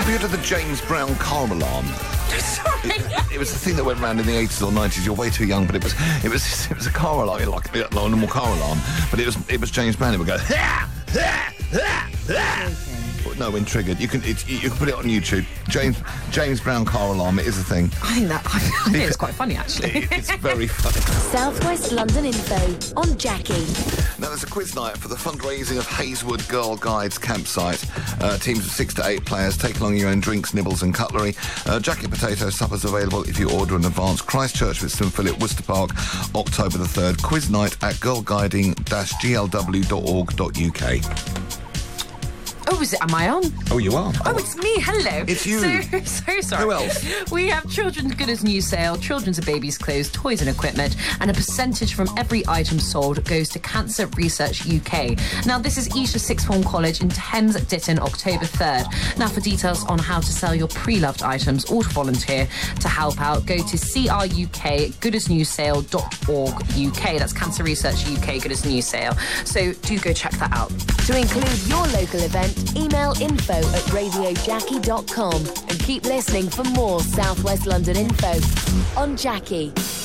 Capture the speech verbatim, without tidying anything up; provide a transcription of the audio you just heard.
Have you heard of the James Brown car alarm? Sorry. It, it was the thing that went around in the eighties or nineties. You're way too young, but it was it was it was a car alarm, like a normal car alarm. But it was it was James Brown. It would go. Ha, ha, ha, ha. No, when triggered, you can it's, you can put it on YouTube. James James Brown car alarm. It is a thing. I think that I think it's quite funny actually. It, it's very funny. Southwest London info on Jackie. Now there's a quiz night for the fundraising of Hazelwood Girl Guides campsite. Uh, teams of six to eight players take along your own drinks, nibbles, and cutlery. Uh, Jacket potato suppers available if you order in advance. Christchurch, St Philip, Worcester Park, October the third. Quiz night at girl guiding dash g l w dot org dot u k. Oh, is it? Am I on? Oh, you are? Oh, it's me. Hello. It's you. So, so sorry. Who else? We have Children's Good as New sale, children's and babies' clothes, toys and equipment, and a percentage from every item sold goes to Cancer Research U K. Now, this is Isha Sixth Form College in Thames Ditton, October third. Now, for details on how to sell your pre-loved items or to volunteer to help out, go to C R U K good as new sale dot org U K. That's Cancer Research U K Good as New sale. So do go check that out. To include your local event, email info at radio jackie dot com and keep listening for more Southwest London info on Jackie.